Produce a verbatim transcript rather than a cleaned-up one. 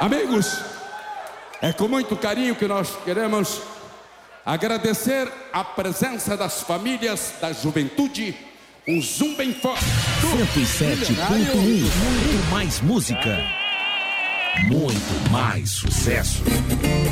Amigos, é com muito carinho que nós queremos agradecer a presença das famílias da juventude. Um zoom bem forte. cento e sete ponto um. Muito mais música. Muito mais sucesso.